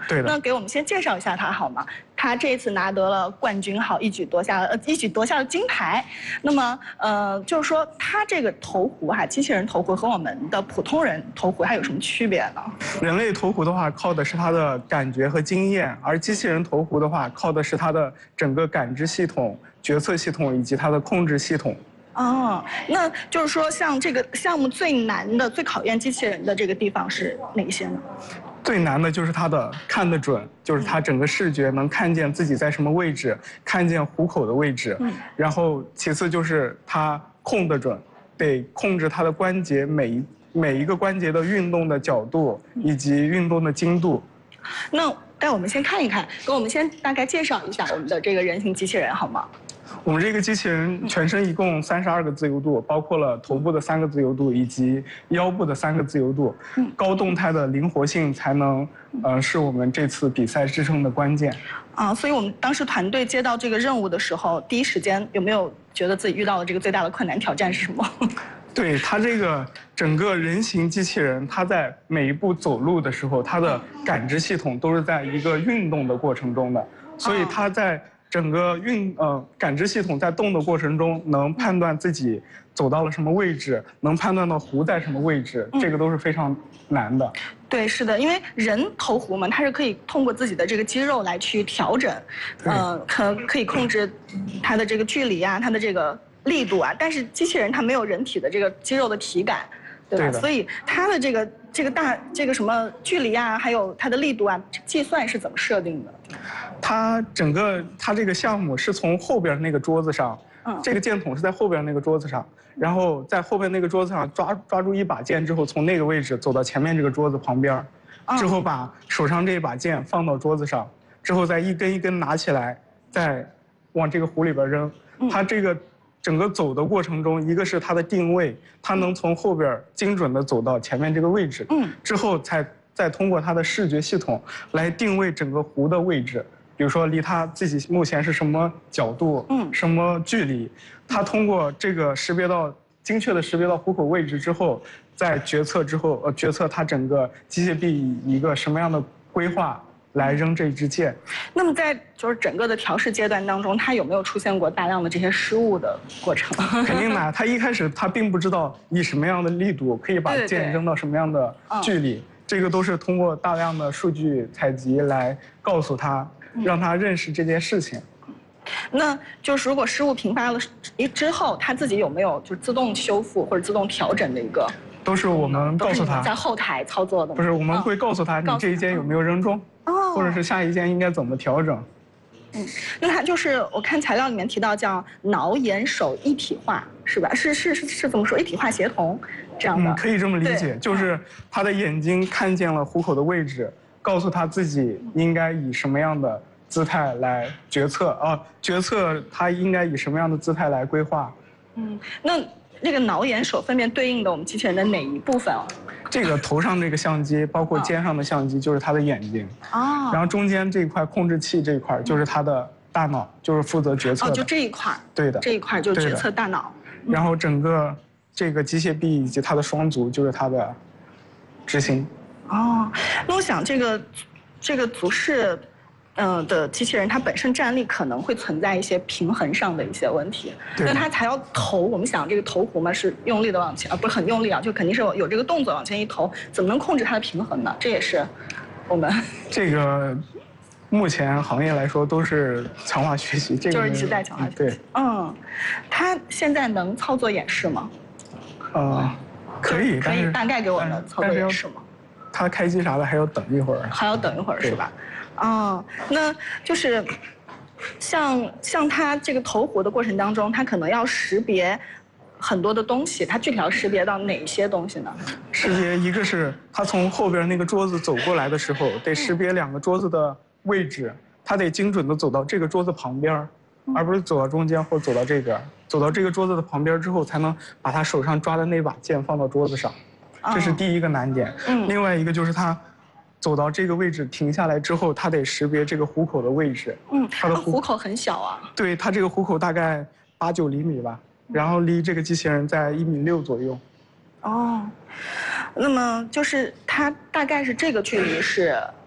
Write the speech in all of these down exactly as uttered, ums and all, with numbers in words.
对的。 那给我们先介绍一下他好吗？他这一次拿得了冠军，好，一举夺下了呃一举夺下了金牌。那么呃，就是说他这个投壶哈，机器人投壶和我们的普通人投壶它有什么区别呢？ 人类投壶的话，靠的是他的感觉和经验，而机器人投壶的话，靠的是它的整个感知系统、决策系统以及它的控制系统。 哦，那就是说，像这个项目最难的、最考验机器人的这个地方是哪些呢？ 最难的就是它的看得准，就是它整个视觉能看见自己在什么位置，看见壶口的位置。嗯。然后其次就是它控得准，得控制它的关节每一每一个关节的运动的角度以及运动的精度。 那带我们先看一看，给我们先大概介绍一下我们的这个人形机器人好吗？ 我们这个机器人全身一共三十二个自由度，包括了头部的三个自由度以及腰部的三个自由度。高动态的灵活性才能，呃，是我们这次比赛制胜的关键。 啊，所以我们当时团队接到这个任务的时候，第一时间有没有觉得自己遇到的这个最大的困难挑战是什么？ 对，它这个整个人形机器人，它在每一步走路的时候，它的感知系统都是在一个运动的过程中的，所以它在整个运呃感知系统在动的过程中，能判断自己走到了什么位置，能判断到壶在什么位置，这个都是非常难的。 对，是的，因为人投壶嘛，它是可以通过自己的这个肌肉来去调整，呃，可可以控制它的这个距离啊，它的这个力度啊，但是机器人它没有人体的这个肌肉的体感，对吧？ 对的。 所以它的这个这个大这个什么距离啊，还有它的力度啊，计算是怎么设定的？ 它整个它这个项目是从后边那个桌子上，嗯，这个箭筒是在后边那个桌子上，然后在后边那个桌子上抓抓住一把剑之后，从那个位置走到前面这个桌子旁边，之后把手上这一把剑放到桌子上，之后再一根一根拿起来，再往这个壶里边扔。它这个整个走的过程中，一个是它的定位，它能从后边精准的走到前面这个位置，嗯，之后才再通过它的视觉系统来定位整个壶的位置。比如说离它自己目前是什么角度，嗯，什么距离，它通过这个识别到精确的识别到壶口位置之后，在决策之后，呃，决策它整个机械臂以一个什么样的规划来扔这支箭。 那么在就是整个的调试阶段当中，它有没有出现过大量的这些失误的过程？ 肯定的，它一开始它并不知道以什么样的力度可以把箭扔到什么样的距离，这个都是通过大量的数据采集来告诉他。让他认识这件事情。 那就是如果失误频发了之后，他自己有没有就自动修复或者自动调整的一个？ 都是我们告诉他在后台操作的。 不是，我们会告诉他你这一件有没有扔中，或者是下一件应该怎么调整。 嗯，那它就是我看材料里面提到叫脑眼手一体化，是吧？是是是是怎么说？一体化协同这样的。 嗯，可以这么理解，就是他的眼睛看见了壶口的位置。告诉他自己应该以什么样的姿态来决策啊？决策他应该以什么样的姿态来规划？ 嗯，那这个脑眼手分别对应的我们机器人的哪一部分？ 这个头上这个相机，包括肩上的相机，就是他的眼睛。哦。然后中间这一块控制器这一块就是他的大脑，就是负责决策的。 哦，就这一块。 对的。 这一块就是决策大脑。 然后整个这个机械臂以及它的双足就是它的执行。 哦，那我想这个，这个足式，呃的机器人，它本身站立可能会存在一些平衡上的一些问题。那它才要投，我们想这个投壶嘛是用力的往前，啊不是很用力啊，就肯定是有有这个动作往前一投，怎么能控制它的平衡呢？这也是我们这个目前行业来说都是强化学习，这个就是一直在强化学习。对，嗯，它现在能操作演示吗？ 呃，可以， 可以大概给我们操作演示吗？ 它开机啥的还要等一会儿， 还要等一会儿是吧？哦，那就是像像它这个投壶的过程当中，它可能要识别很多的东西，它具体要识别到哪些东西呢？ 识别一个是它从后边那个桌子走过来的时候，得识别两个桌子的位置，它得精准的走到这个桌子旁边，而不是走到中间或走到这边。走到这个桌子的旁边之后，才能把他手上抓的那把剑放到桌子上。这是第一个难点。嗯，另外一个就是他走到这个位置停下来之后，他得识别这个壶口的位置。 嗯，它的壶口很小啊。 对，它这个壶口大概八九厘米吧，然后离这个机器人在一米六左右。 哦，那么就是它大概是这个距离是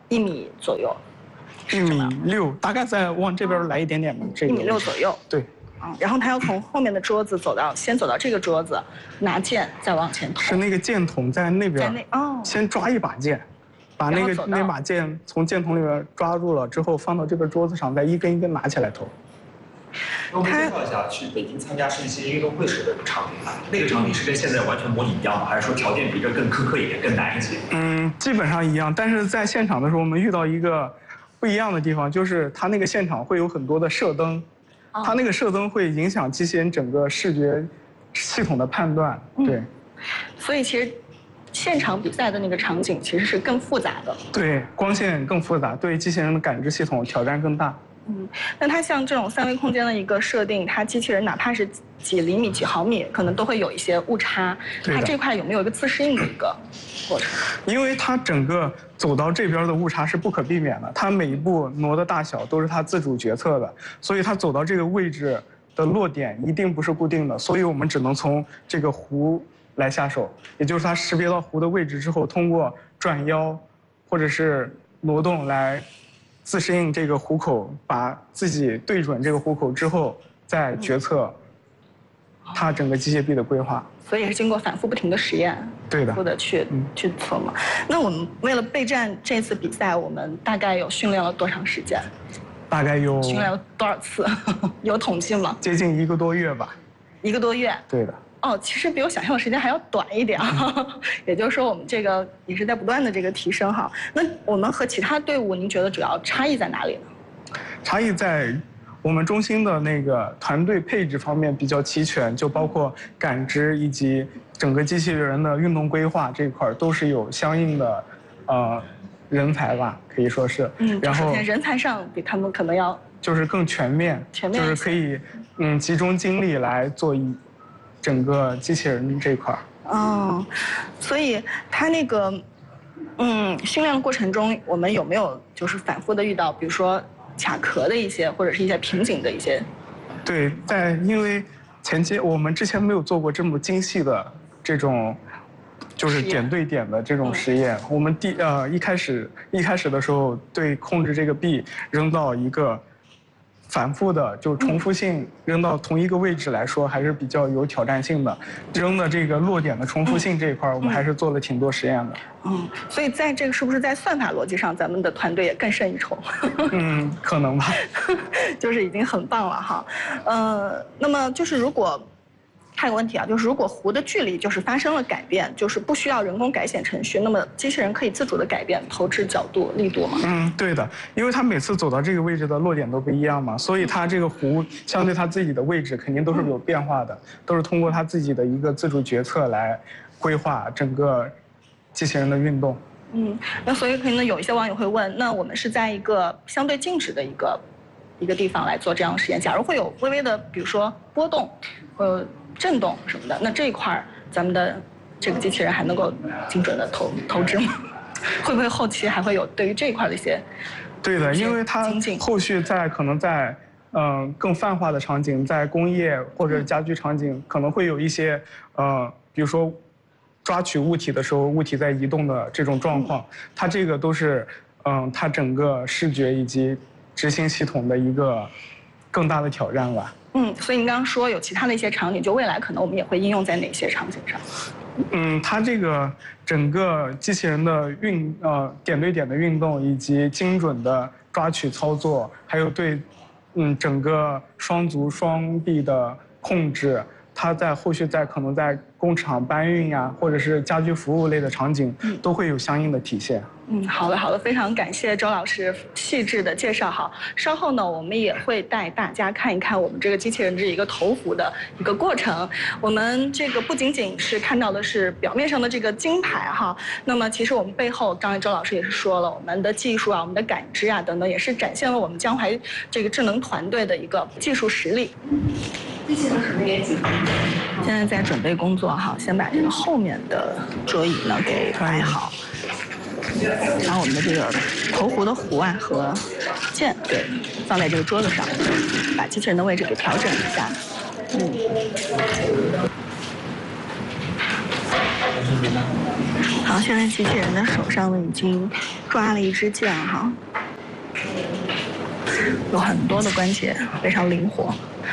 一米左右， 一米六，大概再往这边来一点点吧。这一米六左右。 对。 嗯，然后他要从后面的桌子走到，先走到这个桌子，拿剑再往前投。 是那个剑筒在那边。 在那哦。 先抓一把剑，把那个那把剑从剑筒里面抓住了之后，放到这个桌子上，再一根一根拿起来投。 我们介绍一下，去北京参加世界运动会时的场景啊，那个场景是跟现在完全模拟一样吗？还是说条件比这更苛刻一点，更难一些？ 嗯，基本上一样，但是在现场的时候，我们遇到一个不一样的地方，就是它那个现场会有很多的射灯。它那个射灯会影响机器人整个视觉系统的判断，对。嗯、 所以其实现场比赛的那个场景其实是更复杂的。 对，光线更复杂，对机器人的感知系统挑战更大。 嗯，那它像这种三维空间的一个设定，它机器人哪怕是几厘米、几毫米，可能都会有一些误差。它这块有没有一个自适应的一个过程？ 因为它整个走到这边的误差是不可避免的，它每一步挪的大小都是它自主决策的，所以它走到这个位置的落点一定不是固定的，所以我们只能从这个弧来下手，也就是它识别到弧的位置之后，通过转腰或者是挪动来自适应这个弧口，把自己对准这个弧口之后，再决策它整个机械臂的规划。 所以也是经过反复不停的实验， 对的， 反复的去、嗯、去测嘛。那我们为了备战这次比赛，我们大概有训练了多长时间？ 大概有训练了多少次？有统计吗？ 接近一个多月吧。 一个多月？ 对的。 哦，其实比我想象的时间还要短一点，也就是说我们这个也是在不断的这个提升哈。那我们和其他队伍，您觉得主要差异在哪里呢？ 差异在我们中心的那个团队配置方面比较齐全，就包括感知以及整个机器人的运动规划这一块都是有相应的呃人才吧，可以说是。 嗯，然后人才上比他们可能要就是更全面， 全面就是可以嗯集中精力来做一。整个机器人这一块， 哦，所以它那个，嗯，训练的过程中，我们有没有就是反复的遇到，比如说卡壳的一些或者是一些瓶颈的一些？ 对，在因为前期我们之前没有做过这么精细的这种，就是点对点的这种实验。我们第呃一开始一开始的时候，对控制这个臂扔到一个。反复的就重复性扔到同一个位置来说还是比较有挑战性的，扔的这个落点的重复性这一块，我们还是做了挺多实验的。 嗯，所以在这个是不是在算法逻辑上，咱们的团队也更胜一筹？ 嗯，可能吧， 就是已经很棒了哈。呃，那么就是如果。看个问题啊，就是如果弧的距离就是发生了改变，就是不需要人工改写程序，那么机器人可以自主的改变投掷角度、力度吗？ 嗯，对的，因为它每次走到这个位置的落点都不一样嘛，所以它这个弧相对它自己的位置肯定都是有变化的，都是通过它自己的一个自主决策来规划整个机器人的运动。 嗯，那所以可能有一些网友会问，那我们是在一个相对静止的一个一个地方来做这样的实验，假如会有微微的，比如说波动，呃。震动什么的，那这一块咱们的这个机器人还能够精准的投投掷吗？会不会后期还会有对于这一块的一些？ 对的，因为它后续在可能在嗯、呃、更泛化的场景，在工业或者家居场景，嗯、可能会有一些呃，比如说抓取物体的时候，物体在移动的这种状况，嗯、它这个都是嗯、呃、它整个视觉以及执行系统的一个更大的挑战吧。 嗯，所以您刚刚说有其他的一些场景，就未来可能我们也会应用在哪些场景上？ 嗯，它这个整个机器人的运呃点对点的运动，以及精准的抓取操作，还有对嗯整个双足双臂的控制，它在后续在可能在工厂搬运呀、啊，或者是家居服务类的场景，都会有相应的体现。 嗯，好的好的，非常感谢周老师细致的介绍哈。稍后呢，我们也会带大家看一看我们这个机器人这一个投壶的一个过程。我们这个不仅仅是看到的是表面上的这个金牌哈，那么其实我们背后，刚才周老师也是说了，我们的技术啊、我们的感知啊等等，也是展现了我们江淮这个智能团队的一个技术实力。机器人准备也几分钟？现在在准备工作哈，先把这个后面的桌椅呢给摆好。然后我们的这个投壶的壶啊和剑对放在这个桌子上，把机器人的位置给调整一下。嗯。好，现在机器人的手上呢已经抓了一支箭哈，有很多的关节，非常灵活。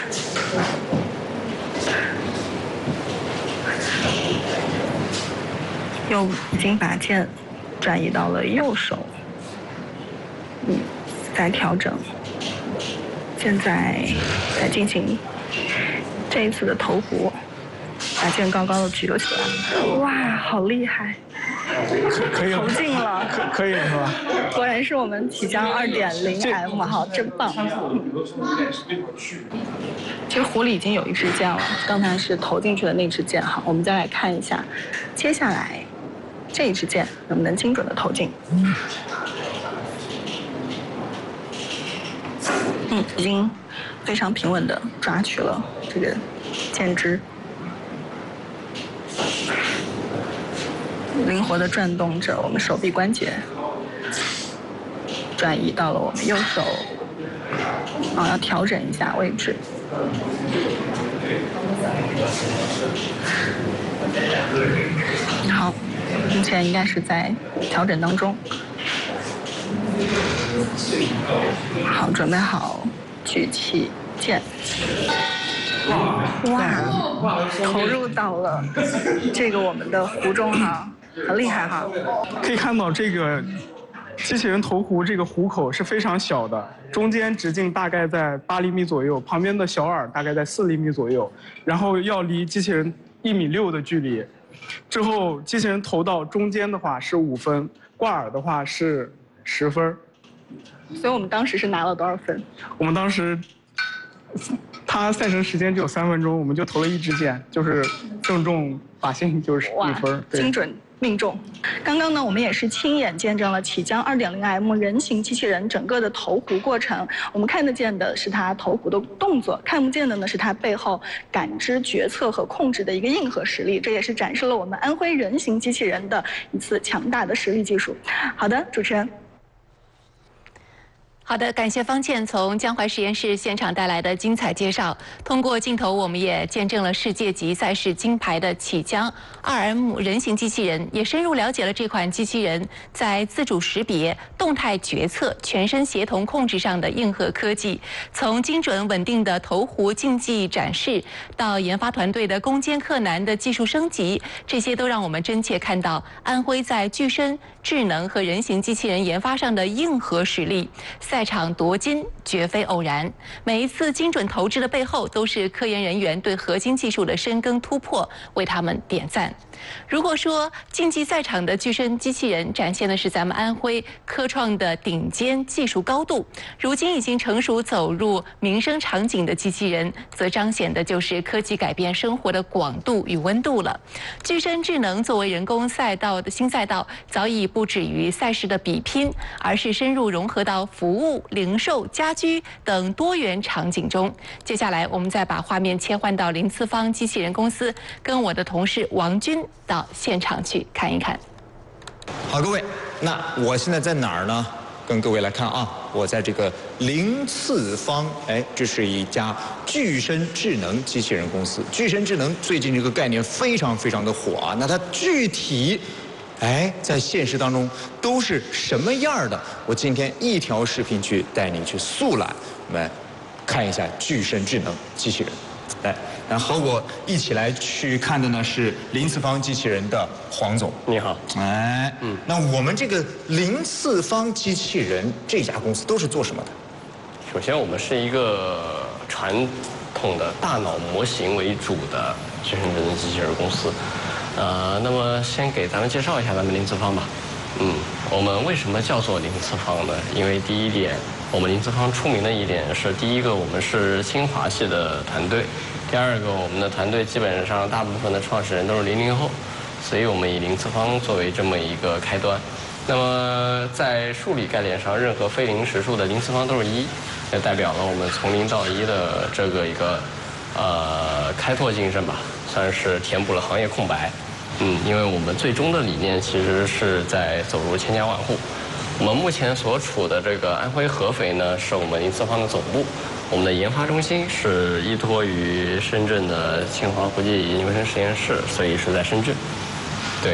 又已经把剑转移到了右手，嗯，在调整。现在在进行这一次的投壶，把剑高高的举了起来。哇，好厉害！ 可以了， 投进了， 可可以了是吧？ 果然是我们体江 二点零 M 哈，真棒！其实壶里已经有一支箭了，刚才是投进去的那支箭哈。我们再来看一下，接下来这一支箭能不能精准的投进？嗯，已经非常平稳的抓取了这个箭支。灵活地转动着我们手臂关节，转移到了我们右手，啊，要调整一下位置。好，目前应该是在调整当中。好，准备好，举起剑。哇，投入到了这个我们的壶中哈。很厉害哈！ 可以看到这个机器人投壶这个壶口是非常小的，中间直径大概在八厘米左右，旁边的小耳大概在四厘米左右，然后要离机器人一米六的距离。之后机器人投到中间的话是五分，挂耳的话是十分。 所以我们当时是拿了多少分？ 我们当时，他赛程时间只有三分钟，我们就投了一支箭，就是正中靶心，就是一分， 精准。命中。刚刚呢，我们也是亲眼见证了体江 二点零 M 人形机器人整个的投壶过程。我们看得见的是它投壶的动作，看不见的呢是它背后感知、决策和控制的一个硬核实力。这也是展示了我们安徽人形机器人的一次强大的实力技术。好的，主持人。 好的，感谢方倩从江淮实验室现场带来的精彩介绍。通过镜头，我们也见证了世界级赛事金牌的启江 二 M 人形机器人，也深入了解了这款机器人在自主识别、动态决策、全身协同控制上的硬核科技。从精准稳定的投壶竞技展示，到研发团队的攻坚克难的技术升级，这些都让我们真切看到安徽在具身、智能和人形机器人研发上的硬核实力。赛场夺金绝非偶然，每一次精准投掷的背后，都是科研人员对核心技术的深耕突破，为他们点赞。如果说竞技赛场的具身机器人展现的是咱们安徽科创的顶尖技术高度，如今已经成熟走入民生场景的机器人，则彰显的就是科技改变生活的广度与温度了。具身智能作为人工赛道的新赛道，早已不止于赛事的比拼，而是深入融合到服务、零售、家居等多元场景中。接下来，我们再把画面切换到林次方机器人公司，跟我的同事王军到现场去看一看。 好，各位，那我现在在哪儿呢？跟各位来看啊，我在这个林次方，哎，这是一家具身智能机器人公司。具身智能最近这个概念非常非常的火啊，那它具体，哎，在现实当中都是什么样的？我今天一条视频去带你去速览，我们看一下具身智能机器人。来，然后和我一起来去看的呢是林次方机器人的黄总。 你好。 哎，嗯，那我们这个林次方机器人这家公司都是做什么的？ 首先，我们是一个传统的大脑模型为主的具身智能机器人公司。呃，那么先给咱们介绍一下咱们林次方吧。嗯，我们为什么叫做林次方呢？因为第一点，我们林次方出名的一点是，第一个我们是清华系的团队，第二个我们的团队基本上大部分的创始人都是零零后，所以我们以林次方作为这么一个开端。那么在数理概念上，任何非零实数的林次方都是一，也代表了我们从零到一的这个一个呃开拓精神吧，算是填补了行业空白。嗯，因为我们最终的理念其实是在走入千家万户。我们目前所处的这个安徽合肥呢，是我们林次方的总部。我们的研发中心是依托于深圳的清华国际研究生实验室，所以是在深圳。对，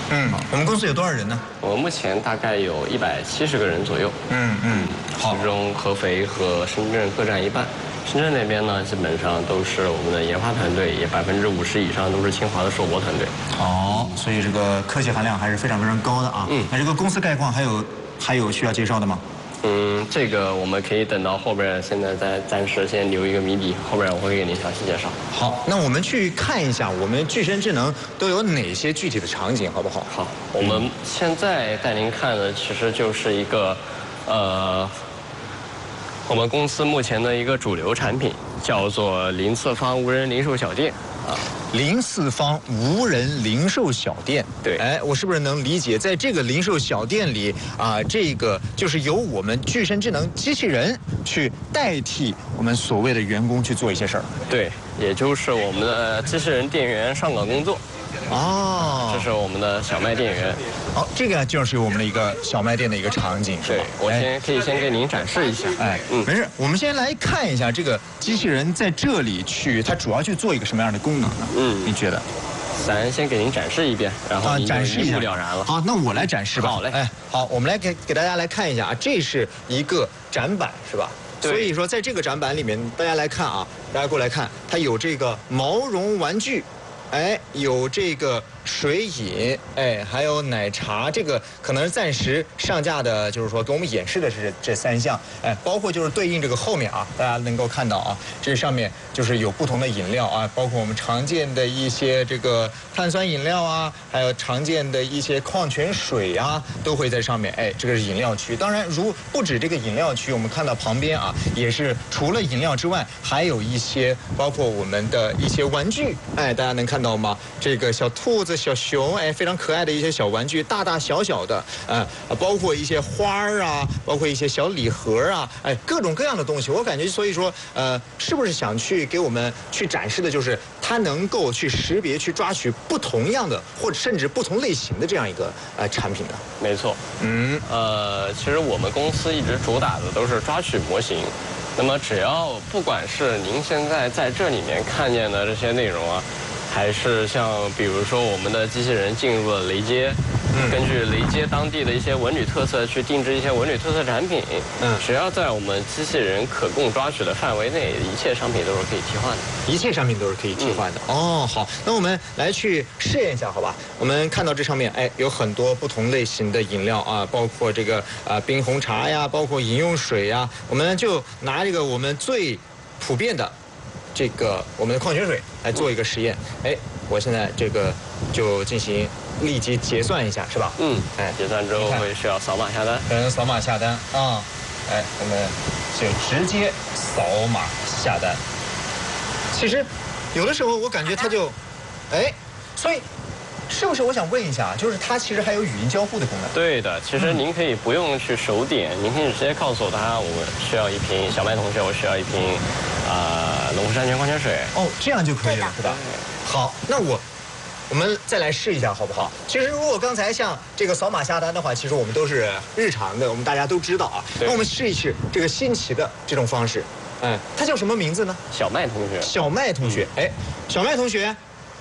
嗯，我们公司有多少人呢？ 我们目前大概有一百七十个人左右。 嗯嗯，好， 其中合肥和深圳各占一半。深圳那边呢，基本上都是我们的研发团队，也百分之五十以上都是清华的硕博团队。 哦，所以这个科技含量还是非常非常高的啊。嗯，那这个公司概况还有还有需要介绍的吗？ 嗯，这个我们可以等到后边，现在再暂时先留一个谜底，后边我会给您详细介绍。 好，那我们去看一下我们具身智能都有哪些具体的场景，好不好？ 好，我们现在带您看的其实就是一个，呃，我们公司目前的一个主流产品，叫做零次方无人零售小店。啊， 零次方无人零售小店， 对， 哎，我是不是能理解，在这个零售小店里啊，这个就是由我们具身智能机器人去代替我们所谓的员工去做一些事儿？ 对，也就是我们的机器人店员上岗工作。 哦， 这是我们的小卖店员。 好，这个就是我们的一个小卖店的一个场景，是吧？ 对，我先可以先给您展示一下。 哎，嗯，没事，我们先来看一下这个机器人在这里去，它主要去做一个什么样的功能呢？嗯，你觉得？ 咱先给您展示一遍，然后展示一下， 一目了然了。 好，那我来展示吧。 好嘞。 哎，好，我们来给给大家来看一下啊，这是一个展板，是吧？所以说，在这个展板里面，大家来看啊，大家过来看，它有这个毛绒玩具。哎，有这个水饮，哎，还有奶茶，这个可能暂时上架的，就是说给我们演示的是这三项，哎，包括就是对应这个后面啊，大家能够看到啊，这上面就是有不同的饮料啊，包括我们常见的一些这个碳酸饮料啊，还有常见的一些矿泉水啊，都会在上面，哎，这个是饮料区。当然，如不止这个饮料区，我们看到旁边啊，也是除了饮料之外，还有一些包括我们的一些玩具，哎，大家能看到吗？这个小兔子、小熊，哎，非常可爱的一些小玩具，大大小小的，啊、呃，包括一些花儿啊，包括一些小礼盒啊，哎，各种各样的东西。我感觉，所以说，呃，是不是想去给我们去展示的，就是它能够去识别、去抓取不同样的，或者甚至不同类型的这样一个呃产品呢？ 没错，嗯，呃，其实我们公司一直主打的都是抓取模型。那么，只要不管是您现在在这里面看见的这些内容啊。还是像比如说我们的机器人进入了雷街，嗯，根据雷街当地的一些文旅特色去定制一些文旅特色产品，嗯，只要在我们机器人可供抓取的范围内，一切商品都是可以替换的。 一切商品都是可以替换的。嗯、哦，好，那我们来去试验一下，好吧？我们看到这上面，哎，有很多不同类型的饮料啊，包括这个啊、呃、冰红茶呀，包括饮用水呀，我们就拿这个我们最普遍的。这个我们的矿泉水来做一个实验，哎，我现在这个就进行立即结算一下，是吧？ 嗯，哎，结算之后会需要扫码下单， 嗯，扫码下单啊，哎，我们就直接扫码下单。其实有的时候我感觉它就，哎，所以。是不是我想问一下，就是它其实还有语音交互的功能？ 对的，其实您可以不用去手点，您可以直接告诉他，我们需要一瓶小麦同学，我需要一瓶啊农夫山泉矿泉水。 哦，这样就可以了，是吧？好，那我我们再来试一下，好不好？其实如果刚才像这个扫码下单的话，其实我们都是日常的，我们大家都知道啊。那我们试一试这个新奇的这种方式，哎，它叫什么名字呢？ 小麦同学。 小麦同学，哎，小麦同学。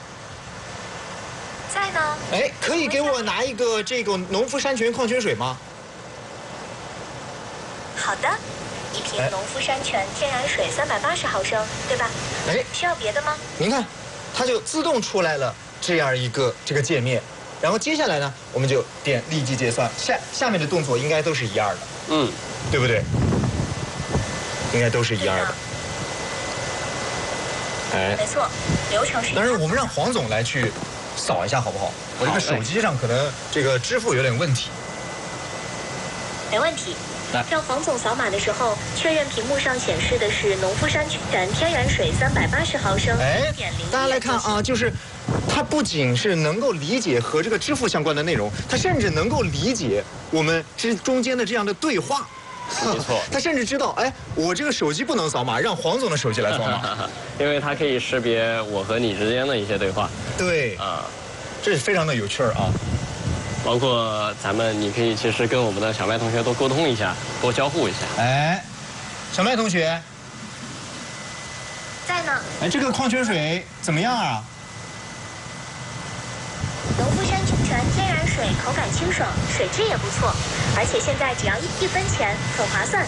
在呢。 哎，可以给我拿一个这个农夫山泉矿泉水吗？ 好的，一瓶农夫山泉天然水三百八十毫升，对吧？ 哎， 需要别的吗？ 您看，它就自动出来了这样一个这个界面，然后接下来呢，我们就点立即结算，下下面的动作应该都是一样的，嗯，对不对？应该都是一样的。 哎，没错，流程是。 当然，我们让黄总来去。扫一下好不好？我这个手机上可能这个支付有点问题。 没问题。让黄总扫码的时候，确认屏幕上显示的是农夫山泉天然水三百八十毫升。 哎，大家来看啊，就是它不仅是能够理解和这个支付相关的内容，它甚至能够理解我们之中间的这样的对话。 没错， 他甚至知道，哎，我这个手机不能扫码，让黄总的手机来扫码， 因为它可以识别我和你之间的一些对话。 对，啊，这是非常的有趣儿啊。 包括咱们，你可以其实跟我们的小麦同学多沟通一下，多交互一下。 哎，小麦同学， 在呢。 哎，这个矿泉水怎么样啊？ 农夫山泉天然水，口感清爽，水质也不错，而且现在只要一分钱，很划算。